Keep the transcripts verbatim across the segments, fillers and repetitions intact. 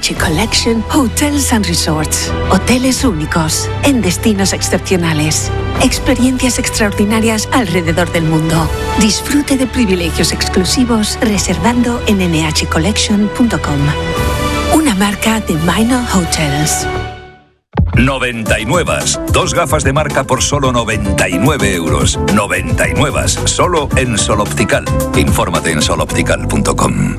H Collection Hotels and Resorts. Hoteles únicos, en destinos excepcionales. Experiencias extraordinarias alrededor del mundo. Disfrute de privilegios exclusivos reservando en ene hache collection punto com. Una marca de Minor Hotels. noventa y nueve. Dos gafas de marca por solo noventa y nueve euros. noventa y nueve. Solo en Sol Optical. Infórmate en sol optical punto com.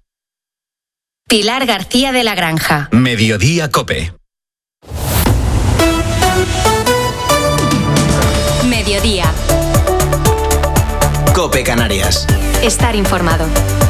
Pilar García de la Granja. Mediodía COPE. Mediodía. COPE Canarias. Estar informado.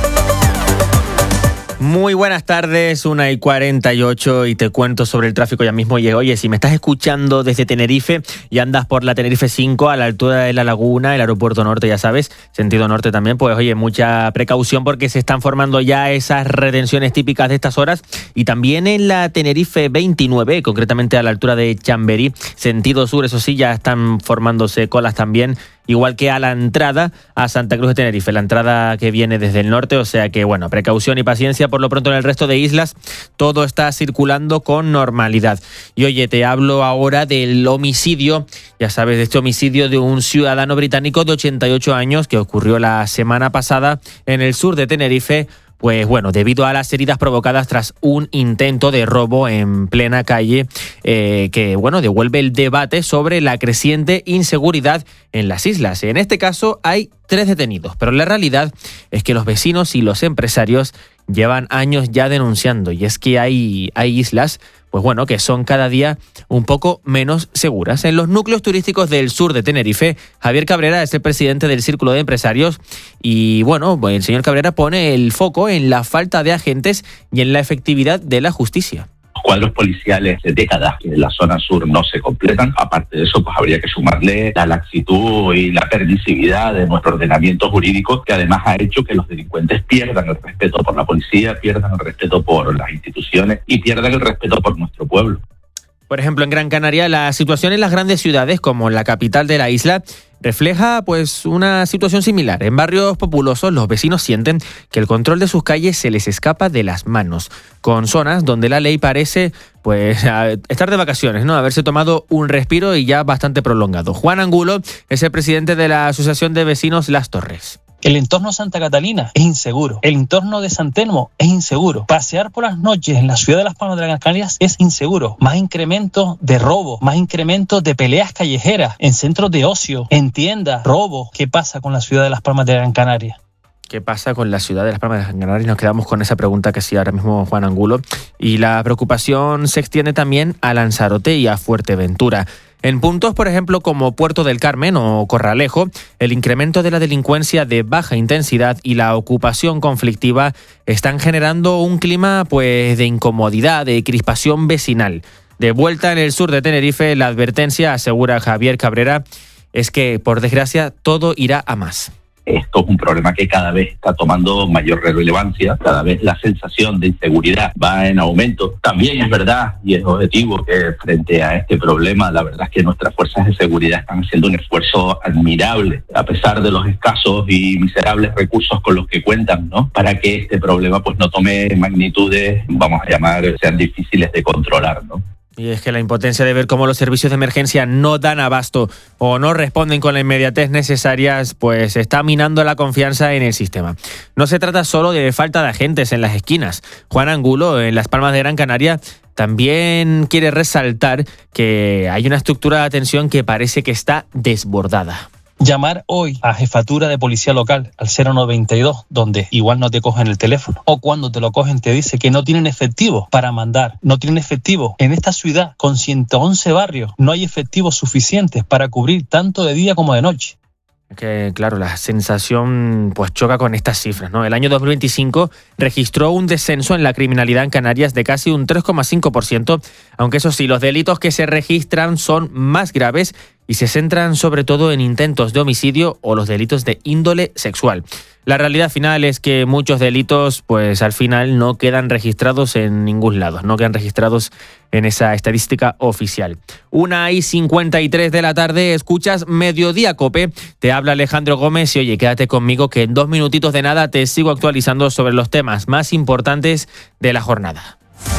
Muy buenas tardes, una y cuarenta y ocho, y te cuento sobre el tráfico ya mismo. Y oye, si me estás escuchando desde Tenerife y andas por la Tenerife cinco a la altura de la Laguna, el aeropuerto norte, ya sabes, sentido norte también, pues oye, mucha precaución porque se están formando ya esas retenciones típicas de estas horas. Y también en la Tenerife veintinueve, concretamente a la altura de Chamberí, sentido sur, eso sí, ya están formándose colas también, igual que a la entrada a Santa Cruz de Tenerife, la entrada que viene desde el norte. O sea que, bueno, precaución y paciencia. Por lo pronto, en el resto de islas todo está circulando con normalidad. Y oye, te hablo ahora del homicidio, ya sabes, de este homicidio de un ciudadano británico de ochenta y ocho años que ocurrió la semana pasada en el sur de Tenerife. Pues bueno, debido a las heridas provocadas tras un intento de robo en plena calle, eh, que bueno, devuelve el debate sobre la creciente inseguridad en las islas. En este caso hay tres detenidos, pero la realidad es que los vecinos y los empresarios llevan años ya denunciando, y es que hay, hay islas, pues bueno, que son cada día un poco menos seguras. En los núcleos turísticos del sur de Tenerife, Javier Cabrera es el presidente del Círculo de Empresarios y bueno, el señor Cabrera pone el foco en la falta de agentes y en la efectividad de la justicia. Cuadros policiales de décadas que en la zona sur no se completan. Aparte de eso, pues habría que sumarle la laxitud y la permisividad de nuestro ordenamiento jurídico, que además ha hecho que los delincuentes pierdan el respeto por la policía, pierdan el respeto por las instituciones y pierdan el respeto por nuestro pueblo. Por ejemplo, en Gran Canaria, la situación en las grandes ciudades, como la capital de la isla, refleja pues una situación similar. En barrios populosos, los vecinos sienten que el control de sus calles se les escapa de las manos, con zonas donde la ley parece pues estar de vacaciones, ¿no? Haberse tomado un respiro y ya bastante prolongado. Juan Angulo es el presidente de la Asociación de Vecinos Las Torres. El entorno de Santa Catalina es inseguro. El entorno de San Telmo es inseguro. Pasear por las noches en la ciudad de Las Palmas de Gran Canaria es inseguro. Más incrementos de robo, más incrementos de peleas callejeras en centros de ocio, en tiendas, robo. ¿Qué pasa con la ciudad de Las Palmas de Gran Canaria? ¿Qué pasa con la ciudad de Las Palmas de Gran Canaria? Nos quedamos con esa pregunta que hacía ahora mismo Juan Angulo. Y la preocupación se extiende también a Lanzarote y a Fuerteventura. En puntos, por ejemplo, como Puerto del Carmen o Corralejo, el incremento de la delincuencia de baja intensidad y la ocupación conflictiva están generando un clima pues de incomodidad, de crispación vecinal. De vuelta en el sur de Tenerife, la advertencia, asegura Javier Cabrera, es que, por desgracia, todo irá a más. Esto es un problema que cada vez está tomando mayor relevancia, cada vez la sensación de inseguridad va en aumento. También es verdad y es objetivo que frente a este problema, la verdad es que nuestras fuerzas de seguridad están haciendo un esfuerzo admirable, a pesar de los escasos y miserables recursos con los que cuentan, ¿no? Para que este problema pues no tome magnitudes, vamos a llamar, sean difíciles de controlar, ¿no? Y es que la impotencia de ver cómo los servicios de emergencia no dan abasto o no responden con la inmediatez necesarias, pues está minando la confianza en el sistema. No se trata solo de falta de agentes en las esquinas. Juan Angulo, en Las Palmas de Gran Canaria, también quiere resaltar que hay una estructura de atención que parece que está desbordada. Llamar hoy a jefatura de policía local al cero noventa y dos, donde igual no te cogen el teléfono, o cuando te lo cogen te dice que no tienen efectivo para mandar, no tienen efectivo. En esta ciudad con ciento once barrios no hay efectivos suficientes para cubrir tanto de día como de noche. Que claro, la sensación pues choca con estas cifras, ¿no? El año dos mil veinticinco registró un descenso en la criminalidad en Canarias de casi un tres coma cinco por ciento, aunque eso sí, los delitos que se registran son más graves y se centran sobre todo en intentos de homicidio o los delitos de índole sexual. La realidad final es que muchos delitos, pues al final no quedan registrados en ningún lado, no quedan registrados en esa estadística oficial. Una y cincuenta y tres de la tarde, escuchas Mediodía COPE, te habla Alejandro Gómez y oye, quédate conmigo que en dos minutitos de nada te sigo actualizando sobre los temas más importantes de la jornada.